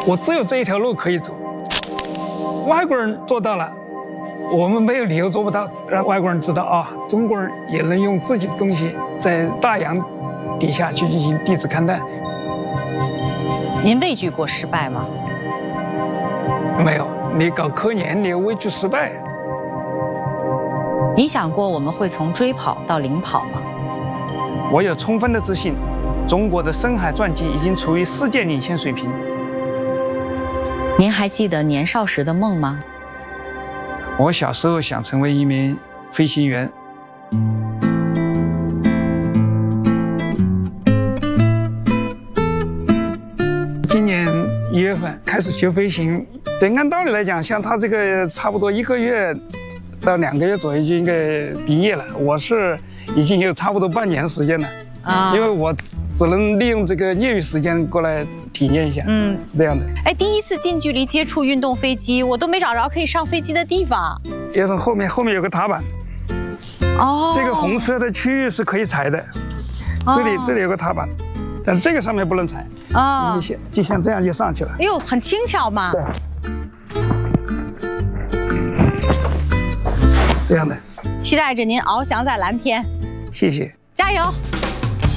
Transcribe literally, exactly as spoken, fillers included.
我只有这一条路可以走。外国人做到了，我们没有理由做不到。让外国人知道啊，中国人也能用自己的东西在大洋底下去进行地质勘探。 您畏惧过失败吗？ 没有，你搞科研，你畏惧失败？ 你想过我们会从追跑到领跑吗？ 我有充分的自信，中国的深海钻机已经处于世界领先水平。 您还记得年少时的梦吗？ 我小时候想成为一名飞行员。今年一月份开始学飞行，对，按道理来讲，像他这个差不多一个月到两个月左右就应该毕业了。我是已经有差不多半年时间了啊，因为我只能利用这个业余时间过来体验一下。嗯，是这样的。 哎，第一次近距离接触运动飞机，我都没找着可以上飞机的地方。 要从后面，后面有个踏板。哦，这个红车的区域是可以踩的，这里这里有个踏板，但是这个上面不能踩。啊，就像就像这样就上去了。 哎呦，很轻巧嘛。 对，这样的。 期待着您翱翔在蓝天。 谢谢。 加油。